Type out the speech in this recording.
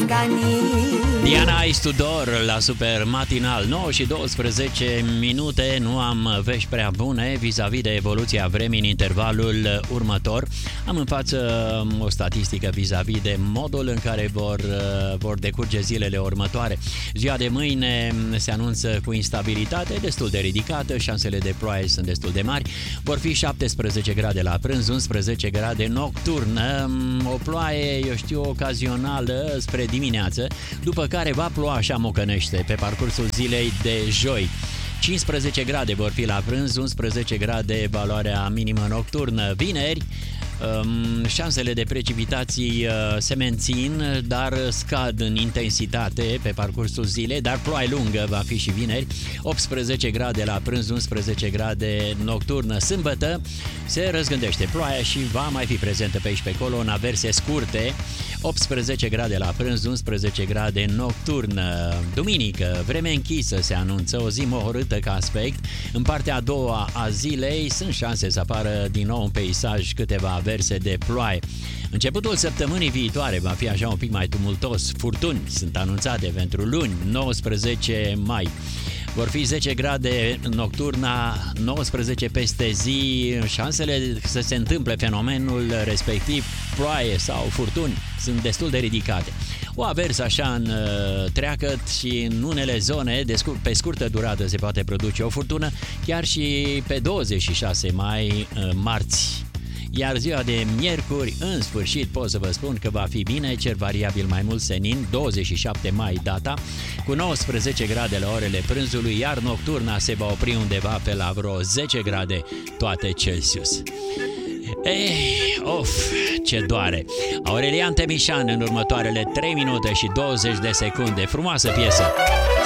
Toscanii. Diana Istudor la Super Matinal, 9 și 12 minute. Nu am vești prea bune vis-a-vis de evoluția vremii în intervalul următor. Am în față o statistică vis-a-vis de modul în care vor decurge zilele următoare. Ziua de mâine se anunță cu instabilitate destul de ridicată, șansele de ploaie sunt destul de mari. Vor fi 17 grade la prânz, 11 grade nocturnă, o ploaie, ocazională spre dimineață, după care va ploua așa mocănește pe parcursul zilei de joi. 15 grade vor fi la prânz, 11 grade valoarea minimă nocturnă. Vineri, șansele de precipitații se mențin, dar scad în intensitate pe parcursul zilei, dar ploaie lungă va fi și vineri. 18 grade la prânz, 11 grade nocturnă. Sâmbătă se răzgândește ploaia și va mai fi prezentă pe aici pe acolo în averse scurte. 18 grade la prânz, 11 grade nocturnă. Duminică, vreme închisă se anunță, o zi mohorâtă ca aspect. În partea a doua a zilei sunt șanse să apară din nou în peisaj câteva averse de ploaie. Începutul săptămânii viitoare va fi așa un pic mai tumultos. Furtuni sunt anunțate pentru luni, 19 mai. Vor fi 10 grade nocturna, 19 peste zi. Șansele să se întâmple fenomenul respectiv, ploaie sau furtuni, sunt destul de ridicate. O aversă așa în treacăt și în unele zone pe scurtă durată se poate produce o furtună, chiar și pe 26 mai, marți. Iar ziua de miercuri, în sfârșit, pot să vă spun că va fi bine, cer variabil mai mult senin, 27 mai data, cu 19 grade la orele prânzului, iar nocturna se va opri undeva pe la vreo 10 grade toate Celsius. Ce doare! Aurelian Temișan în următoarele 3 minute și 20 de secunde. Frumoasă piesă!